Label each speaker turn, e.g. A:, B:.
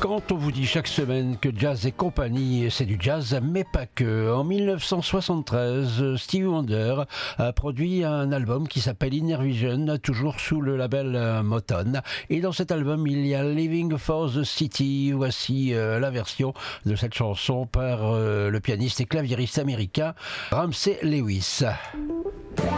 A: Quand on vous dit chaque semaine que Jazz et compagnie, c'est du jazz, mais pas que. En 1973, Stevie Wonder a produit un album qui s'appelle Inner Vision, toujours sous le label Motown. Et dans cet album, il y a Living for the City. Voici la version de cette chanson par le pianiste et claviériste américain Ramsey Lewis.